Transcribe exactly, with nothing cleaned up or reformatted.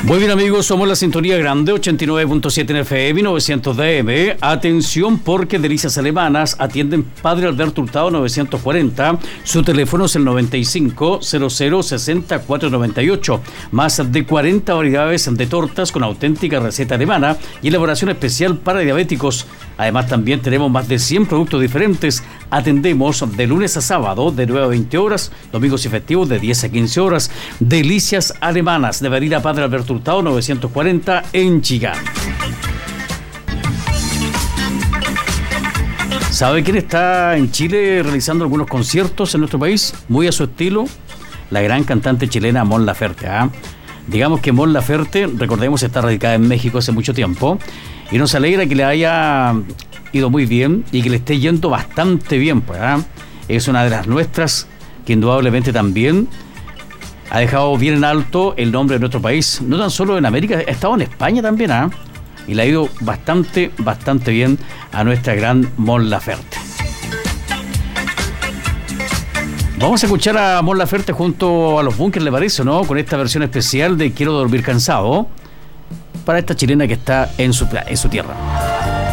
Muy bien, amigos, somos la Sintonía Grande, ochenta y nueve punto siete en F M, novecientos D M. Atención, porque Delicias Alemanas atienden Padre Alberto Hurtado novecientos cuarenta. Su teléfono es el noventa y cinco, cero cero, sesenta, cuatrocientos noventa y ocho. Más de cuarenta variedades de tortas con auténtica receta alemana y elaboración especial para diabéticos. Además, también tenemos más de cien productos diferentes. Atendemos de lunes a sábado de nueve a veinte horas, domingos y festivos de diez a quince horas. Delicias Alemanas, de Avenida Padre Alberto Hurtado novecientos cuarenta en Chillán. ¿Sabe quién está en Chile realizando algunos conciertos en nuestro país? Muy a su estilo, la gran cantante chilena Mon Laferte. ¿eh? Digamos que Mon Laferte, recordemos, está radicada en México hace mucho tiempo y nos alegra que le haya ido muy bien y que le esté yendo bastante bien. Pues, ¿eh? Es una de las nuestras que indudablemente también ha dejado bien en alto el nombre de nuestro país, no tan solo en América, ha estado en España también, ¿eh? y le ha ido bastante, bastante bien a nuestra gran Mon Laferte. Vamos a escuchar a Mon Laferte junto a los Bunkers, ¿le parece, no? Con esta versión especial de Quiero dormir cansado, para esta chilena que está en su, en su tierra.